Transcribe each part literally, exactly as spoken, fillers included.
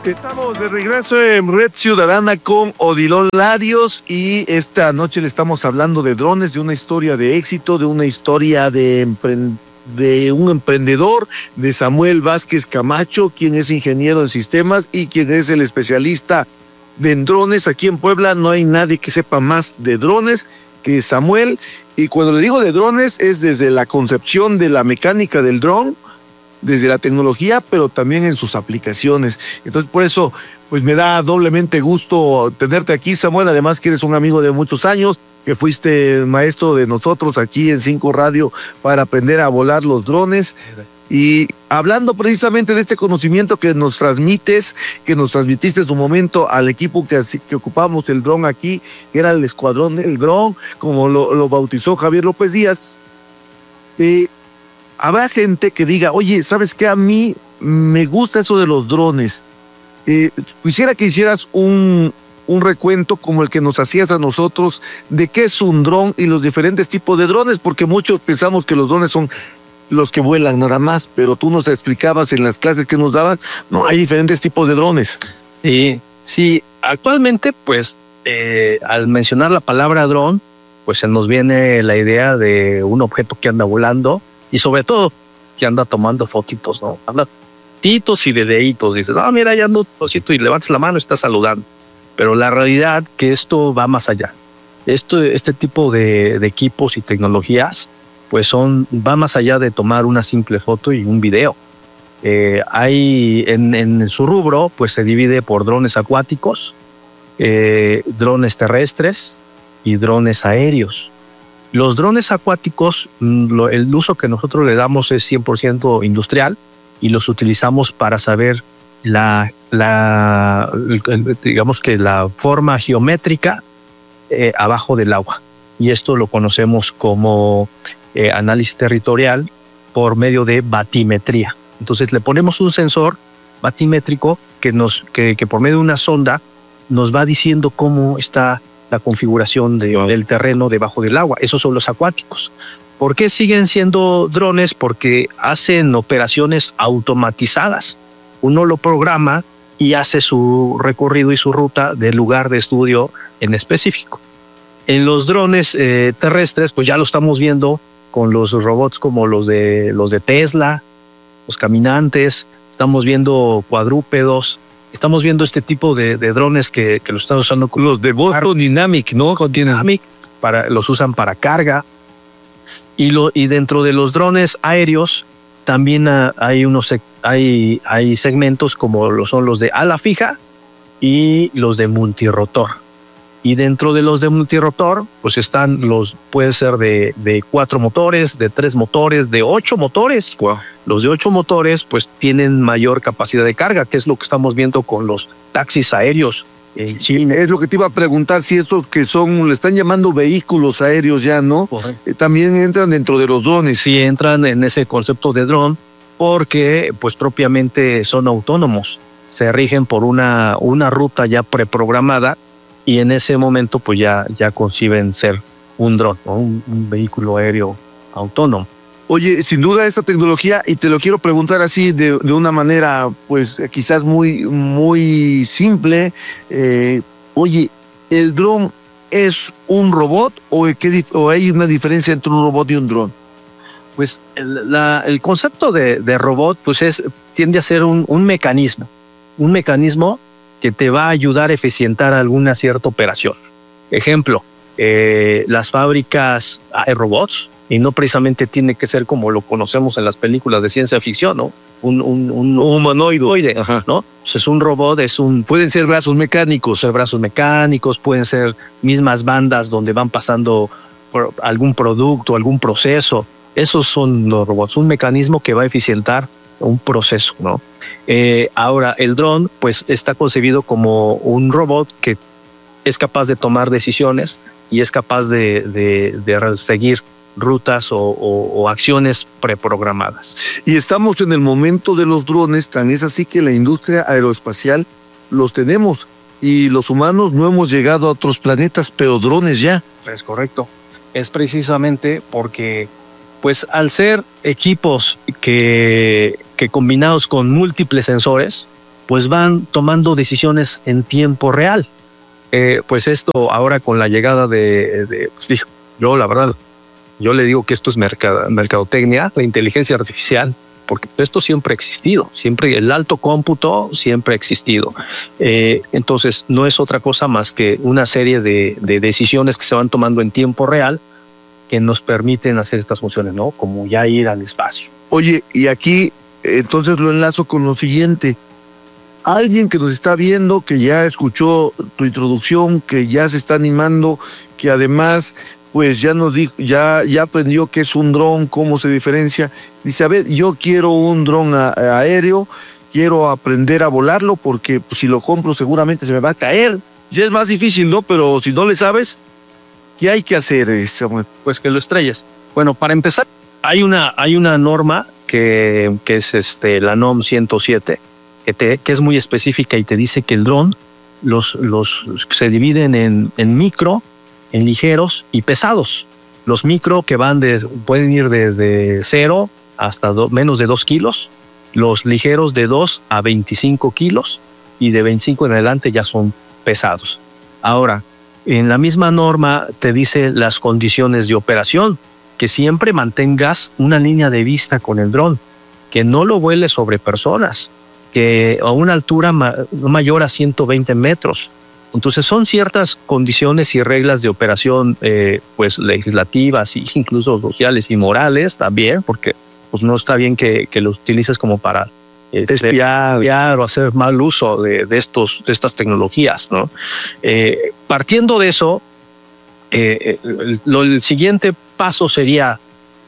Estamos de regreso en Red Ciudadana con Odilon Larios y esta noche le estamos hablando de drones, de una historia de éxito, de una historia de, empre- de un emprendedor, de Samuel Vázquez Camacho, quien es ingeniero en sistemas y quien es el especialista de drones. Aquí en Puebla no hay nadie que sepa más de drones que Samuel. Y cuando le digo de drones es desde la concepción de la mecánica del dron, desde la tecnología, pero también en sus aplicaciones. Entonces, por eso, pues me da doblemente gusto tenerte aquí, Samuel. Además que eres un amigo de muchos años, que fuiste maestro de nosotros aquí en Cinco Radio para aprender a volar los drones. Y hablando precisamente de este conocimiento que nos transmites, que nos transmitiste en su momento al equipo que, que ocupamos el dron aquí, que era el Escuadrón del Dron, como lo, lo bautizó Javier López Díaz. Eh, Habrá gente que diga, oye, ¿sabes qué? A mí me gusta eso de los drones. Eh, quisiera que hicieras un, un recuento como el que nos hacías a nosotros de qué es un dron y los diferentes tipos de drones, porque muchos pensamos que los drones son los que vuelan nada más, pero tú nos explicabas en las clases que nos daban, no, hay diferentes tipos de drones. Sí, sí, actualmente, pues, eh, al mencionar la palabra dron, pues se nos viene la idea de un objeto que anda volando, y sobre todo, que anda tomando fotitos, ¿no? Anda titos y videitos. Dices, no, mira, ya ando trocito y levantas la mano y estás saludando. Pero la realidad que esto va más allá. Esto, este tipo de, de equipos y tecnologías, pues son, va más allá de tomar una simple foto y un video. Eh, hay, en, en su rubro, pues se divide por drones acuáticos, eh, drones terrestres y drones aéreos. Los drones acuáticos, lo, el uso que nosotros le damos es cien por ciento industrial y los utilizamos para saber la, la digamos que la forma geométrica eh, abajo del agua. Y esto lo conocemos como eh, análisis territorial por medio de batimetría. Entonces le ponemos un sensor batimétrico que, nos, que, que por medio de una sonda nos va diciendo cómo está la configuración de, wow. del terreno debajo del agua. Esos son los acuáticos. ¿Por qué siguen siendo drones? Porque hacen operaciones automatizadas. Uno lo programa y hace su recorrido y su ruta del lugar de estudio en específico. En los drones eh, terrestres, pues ya lo estamos viendo con los robots como los de, los de Tesla, los caminantes, estamos viendo cuadrúpedos, estamos viendo este tipo de, de drones que, que los están usando. Los de Boston Dynamic, ¿no? Dynamic, para, los usan para carga. Y, lo, y dentro de los drones aéreos también hay, unos, hay, hay segmentos como lo son los de ala fija y los de multirotor. Y dentro de los de multirotor, pues están los, puede ser de, de cuatro motores, de tres motores, de ocho motores. Wow. Los de ocho motores, pues tienen mayor capacidad de carga, que es lo que estamos viendo con los taxis aéreos. Eh, sí, es lo que te iba a preguntar, si estos que son, le están llamando vehículos aéreos ya, ¿no? Eh, también entran dentro de los drones. Sí, entran en ese concepto de dron, porque pues propiamente son autónomos. Se rigen por una, una ruta ya preprogramada, y en ese momento pues ya, ya conciben ser un dron, ¿no? un, un vehículo aéreo autónomo. Oye, sin duda esta tecnología, y te lo quiero preguntar así de, de una manera pues quizás muy, muy simple, eh, oye, ¿el dron es un robot o, qué, o hay una diferencia entre un robot y un dron? Pues el, la, el concepto de, de robot pues es, tiende a ser un, un mecanismo, un mecanismo que te va a ayudar a eficientar alguna cierta operación. Ejemplo, eh, las fábricas hay robots y no precisamente tiene que ser como lo conocemos en las películas de ciencia ficción, ¿no? Un, un, un humanoide, ¿no? Entonces un robot es un... Pueden ser brazos mecánicos. Ser brazos mecánicos, pueden ser mismas bandas donde van pasando por algún producto, algún proceso. Esos son los robots, un mecanismo que va a eficientar un proceso, ¿no? Eh, ahora, el dron pues está concebido como un robot que es capaz de tomar decisiones y es capaz de, de, de seguir rutas o, o, o acciones preprogramadas. Y estamos en el momento de los drones, tan es así que la industria aeroespacial los tenemos y los humanos no hemos llegado a otros planetas, pero drones ya. Es correcto. Es precisamente porque pues al ser equipos que, que combinados con múltiples sensores, pues van tomando decisiones en tiempo real. Eh, pues esto ahora con la llegada de, de pues digo, yo la verdad, yo le digo que esto es mercado, mercadotecnia, la inteligencia artificial, porque esto siempre ha existido, siempre el alto cómputo siempre ha existido. Eh, entonces no es otra cosa más que una serie de, de decisiones que se van tomando en tiempo real que nos permiten hacer estas funciones, ¿no? Como ya ir al espacio. Oye, y aquí entonces lo enlazo con lo siguiente. Alguien que nos está viendo, que ya escuchó tu introducción, que ya se está animando, que además pues ya nos dijo, ya, ya aprendió qué es un dron, cómo se diferencia. Dice, a ver, yo quiero un dron a, a aéreo, quiero aprender a volarlo porque pues, si lo compro seguramente se me va a caer. Ya es más difícil, ¿no? Pero si no le sabes, ¿qué hay que hacer, Samuel? Pues que lo estrelles. Bueno, para empezar, hay una, hay una norma que, que es este, la NOM ciento siete, que, te, que es muy específica y te dice que el dron los, los, se dividen en, en micro, en ligeros y pesados. Los micro que van de, pueden ir desde cero hasta do, menos de dos kilos, los ligeros de dos a veinticinco kilos y de veinticinco en adelante ya son pesados. Ahora, en la misma norma te dice las condiciones de operación, que siempre mantengas una línea de vista con el dron, que no lo vueles sobre personas, que a una altura ma- mayor a ciento veinte metros. Entonces son ciertas condiciones y reglas de operación eh, pues legislativas e incluso sociales y morales también, porque pues no está bien que, que lo utilices como para eh, espiar, espiar o hacer mal uso de, de, estos, de estas tecnologías, ¿no? Eh, partiendo de eso, eh, el, lo, el siguiente paso sería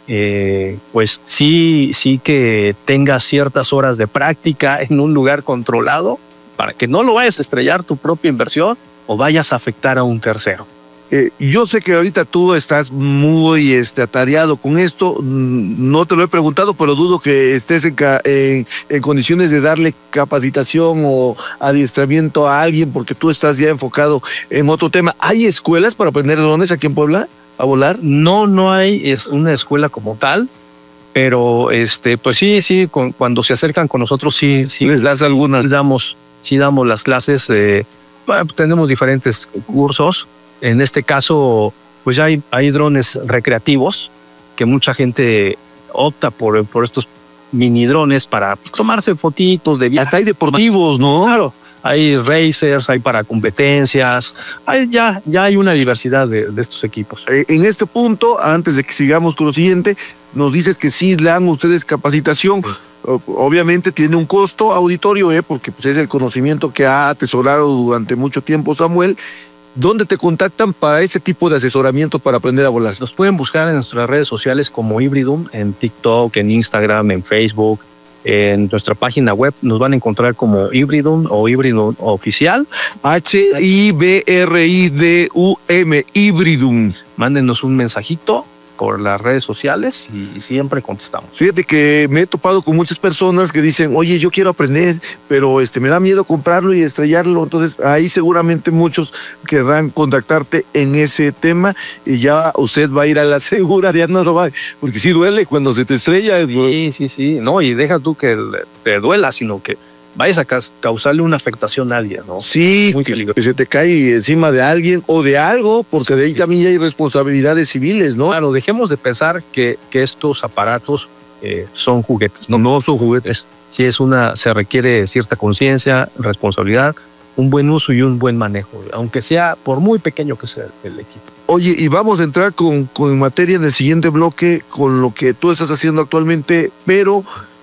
eh, pues sí, sí que tengas ciertas horas de práctica en un lugar controlado, para que no lo vayas a estrellar tu propia inversión o vayas a afectar a un tercero. Eh, yo sé que ahorita tú estás muy este, atareado con esto, no te lo he preguntado, pero dudo que estés en, en, en condiciones de darle capacitación o adiestramiento a alguien porque tú estás ya enfocado en otro tema. ¿Hay escuelas para aprender drones aquí en Puebla a volar? No, no hay es una escuela como tal, pero este, pues sí, sí, con, cuando se acercan con nosotros sí, sí les das algunas, damos sí damos las clases, eh, bueno, tenemos diferentes cursos. En este caso, pues ya hay, hay drones recreativos que mucha gente opta por, por estos mini drones para pues, tomarse fotitos de viaje. Hasta hay deportivos, ¿no? Claro, hay racers, hay para competencias, hay, ya, ya hay una diversidad de, de estos equipos. Eh, en este punto, antes de que sigamos con lo siguiente, nos dices que sí le dan ustedes capacitación. Sí. Obviamente tiene un costo auditorio, eh, porque pues, es el conocimiento que ha atesorado durante mucho tiempo Samuel. ¿Dónde te contactan para ese tipo de asesoramiento para aprender a volar? Nos pueden buscar en nuestras redes sociales como Hybridum, en TikTok, en Instagram, en Facebook, en nuestra página web. Nos van a encontrar como Hybridum o Hybridum Oficial. H I B R I D U M, Hybridum. Mándenos un mensajito por las redes sociales y siempre contestamos. Fíjate que me he topado con muchas personas que dicen, oye, yo quiero aprender, pero este, me da miedo comprarlo y estrellarlo. Entonces ahí seguramente muchos querrán contactarte en ese tema y ya usted va a ir a la segura, ya no lo va, porque sí duele cuando se te estrella. Sí, sí, sí, no, y deja tú que te duela, sino que vayas a causarle una afectación a alguien, ¿no? Sí, muy que, que se te cae encima de alguien o de algo, porque de ahí sí. También ya hay responsabilidades civiles, ¿no? Claro, dejemos de pensar que, que estos aparatos eh, son juguetes. No, no son juguetes. Sí, es una, se requiere cierta conciencia, responsabilidad, un buen uso y un buen manejo, aunque sea por muy pequeño que sea el equipo. Oye, y vamos a entrar con, con materia en el siguiente bloque, con lo que tú estás haciendo actualmente, pero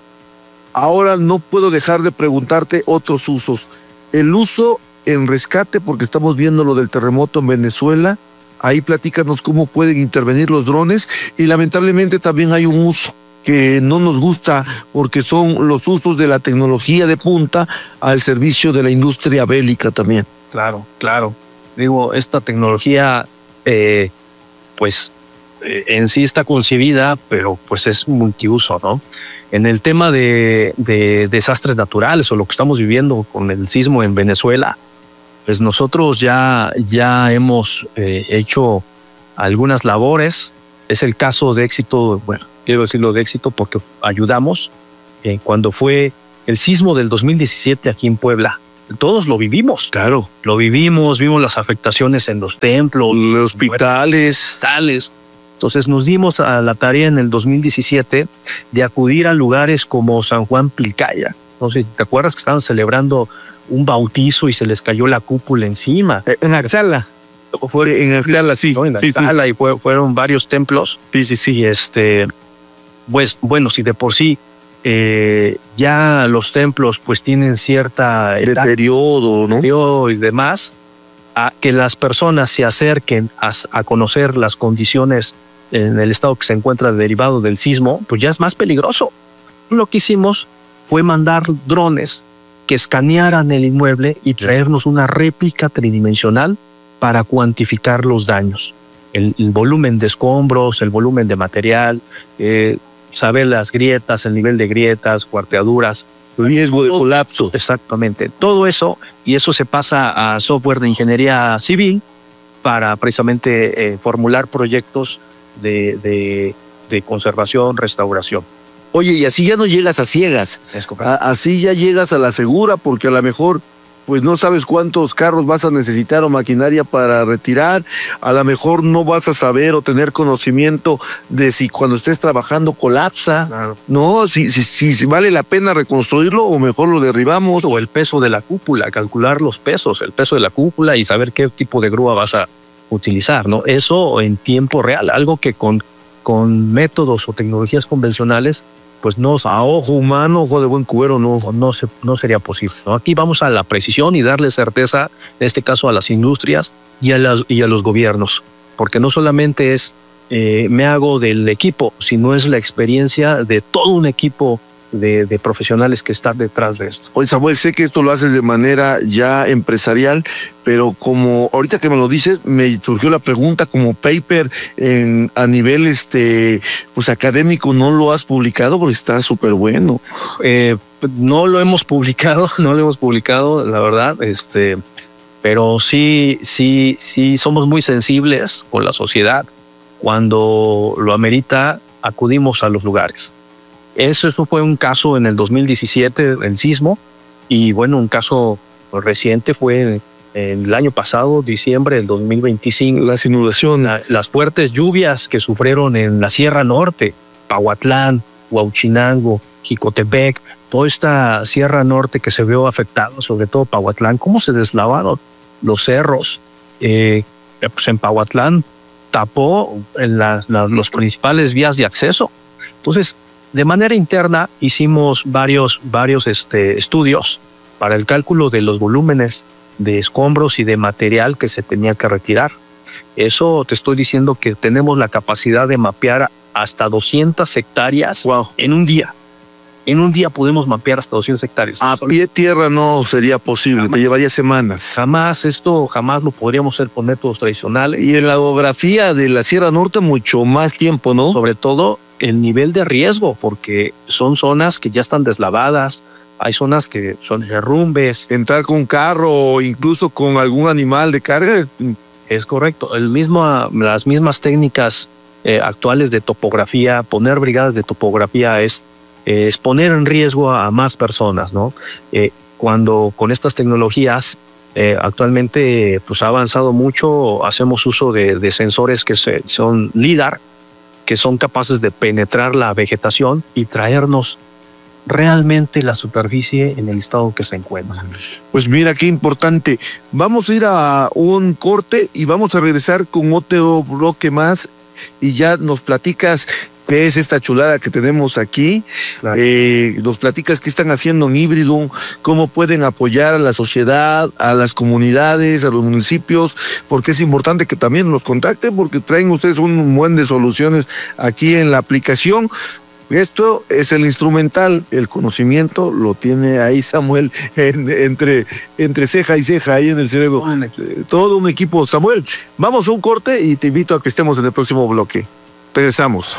ahora no puedo dejar de preguntarte otros usos. El uso en rescate, porque estamos viendo lo del terremoto en Venezuela. Ahí platícanos cómo pueden intervenir los drones. Y lamentablemente también hay un uso que no nos gusta, porque son los usos de la tecnología de punta al servicio de la industria bélica también. Claro, claro. Digo, esta tecnología, eh, pues, eh, en sí está concebida, pero pues es multiuso, ¿no? En el tema de, de desastres naturales o lo que estamos viviendo con el sismo en Venezuela, pues nosotros ya, ya hemos eh, hecho algunas labores. Es el caso de éxito, bueno, quiero decirlo de éxito porque ayudamos. Eh, cuando fue el sismo del dos mil diecisiete aquí en Puebla, todos lo vivimos. Claro. Lo vivimos, vimos las afectaciones en los templos, los hospitales. hospitales. Entonces nos dimos a la tarea en el dos mil diecisiete de acudir a lugares como San Juan Pilcaya. No sé, ¿te acuerdas que estaban celebrando un bautizo y se les cayó la cúpula encima? En Axala. Fue en Axala, sí. ¿No? En sí, Axala, sí. Y fue, fueron varios templos. Sí, sí, sí. Y este, pues, bueno, si de por sí eh, ya los templos pues tienen cierta deterioro, ¿no? Deterioro y demás, a que las personas se acerquen a, a conocer las condiciones en el estado que se encuentra derivado del sismo, pues ya es más peligroso. Lo que hicimos fue mandar drones que escanearan el inmueble y traernos una réplica tridimensional para cuantificar los daños, el, el volumen de escombros, el volumen de material, eh, saber las grietas, el nivel de grietas, cuarteaduras, riesgo de colapso. Exactamente, todo eso, y eso se pasa a software de ingeniería civil para precisamente eh, formular proyectos de, de, de conservación, restauración. Oye, y así ya no llegas a ciegas, a, así ya llegas a la segura, porque a lo mejor pues no sabes cuántos carros vas a necesitar o maquinaria para retirar, a lo mejor no vas a saber o tener conocimiento de si cuando estés trabajando colapsa, claro. No, si, si, si vale la pena reconstruirlo o mejor lo derribamos. O el peso de la cúpula, calcular los pesos, el peso de la cúpula y saber qué tipo de grúa vas a utilizar, ¿no? Eso en tiempo real, algo que con, con métodos o tecnologías convencionales pues no, a ojo humano, ojo de buen cubero, no, no, se, no sería posible, ¿no? Aquí vamos a la precisión y darle certeza, en este caso a las industrias y a, las, y a los gobiernos, porque no solamente es eh, me hago del equipo, sino es la experiencia de todo un equipo de, de profesionales que están detrás de esto. Oye, Samuel, sé que esto lo haces de manera ya empresarial, pero como ahorita que me lo dices, me surgió la pregunta, como paper en, a nivel este, pues académico, ¿no lo has publicado? Porque está súper bueno. Eh, no lo hemos publicado, no lo hemos publicado, la verdad, este, pero sí, sí, sí somos muy sensibles con la sociedad. Cuando lo amerita, acudimos a los lugares. Eso, eso fue un caso en el dos mil diecisiete, el sismo, y bueno, un caso reciente fue el año pasado, diciembre del dos mil veinticinco. Las inundaciones. La, las fuertes lluvias que sufrieron en la Sierra Norte, Pahuatlán, Huauchinango, Jicotepec, toda esta Sierra Norte que se vio afectada, sobre todo Pahuatlán, cómo se deslavaron los cerros. Eh, pues en Pahuatlán tapó en las, las los principales vías de acceso. Entonces, de manera interna hicimos varios, varios este, estudios para el cálculo de los volúmenes de escombros y de material que se tenía que retirar. Eso te estoy diciendo que tenemos la capacidad de mapear hasta doscientas hectáreas wow. en un día. En un día podemos mapear hasta doscientas hectáreas. A pie tierra no sería posible, jamás. Me llevaría semanas. Jamás, esto jamás lo podríamos hacer por métodos tradicionales. Y en la orografía de la Sierra Norte mucho más tiempo, ¿no? Sobre todo el nivel de riesgo, porque son zonas que ya están deslavadas, hay zonas que son derrumbes. Entrar con un carro o incluso con algún animal de carga. Es correcto, el mismo, las mismas técnicas eh, actuales de topografía, poner brigadas de topografía es, eh, es poner en riesgo a, a más personas, ¿no? Eh, cuando con estas tecnologías eh, actualmente pues, ha avanzado mucho, hacemos uso de, de sensores que se, son LIDAR, que son capaces de penetrar la vegetación y traernos realmente la superficie en el estado que se encuentra. Pues mira qué importante. Vamos a ir a un corte y vamos a regresar con otro bloque más y ya nos platicas qué es esta chulada que tenemos aquí. Claro. Eh, nos platicas qué están haciendo en Híbrido, cómo pueden apoyar a la sociedad, a las comunidades, a los municipios, porque es importante que también nos contacten porque traen ustedes un buen de soluciones aquí en la aplicación. Esto es el instrumental, el conocimiento lo tiene ahí Samuel en, entre, entre ceja y ceja, ahí en el cerebro. Todo un equipo. Samuel, vamos a un corte y te invito a que estemos en el próximo bloque. Regresamos.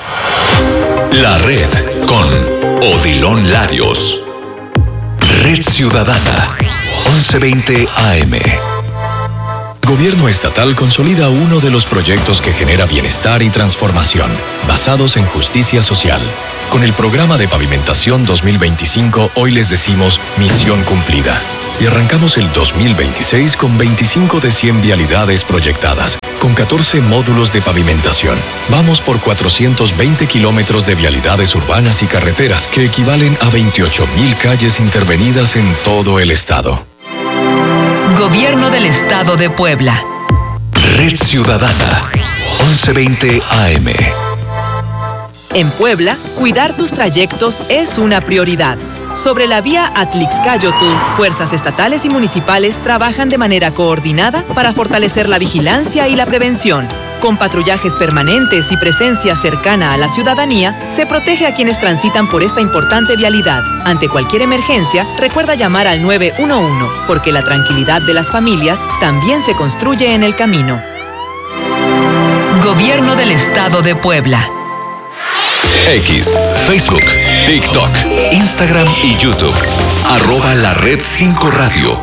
La red con Odilon Larios. Red Ciudadana, once veinte A M. Gobierno estatal consolida uno de los proyectos que genera bienestar y transformación, basados en justicia social. Con el programa de pavimentación dos mil veinticinco, hoy les decimos misión cumplida. Y arrancamos el dos mil veintiséis con veinticinco de cien vialidades proyectadas, con catorce módulos de pavimentación. Vamos por cuatrocientos veinte kilómetros de vialidades urbanas y carreteras, que equivalen a veintiocho mil calles intervenidas en todo el estado. Gobierno del Estado de Puebla. Red Ciudadana, once veinte A M. En Puebla, cuidar tus trayectos es una prioridad. Sobre la vía Atlixcáyotl, fuerzas estatales y municipales trabajan de manera coordinada para fortalecer la vigilancia y la prevención. Con patrullajes permanentes y presencia cercana a la ciudadanía, se protege a quienes transitan por esta importante vialidad. Ante cualquier emergencia, recuerda llamar al nueve uno uno, porque la tranquilidad de las familias también se construye en el camino. Gobierno del Estado de Puebla. X, Facebook, TikTok, Instagram y YouTube. Arroba la Red cinco Radio.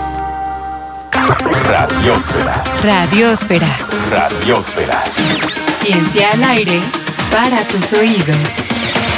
Radiosfera. Radiosfera. Radiosfera. Ciencia al aire para tus oídos.